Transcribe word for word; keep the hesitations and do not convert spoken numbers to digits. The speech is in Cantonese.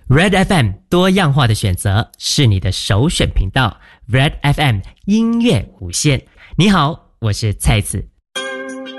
Red F M 多样化的选择是你的首选频道 ，Red F M 音乐无限。你好，我是蔡子。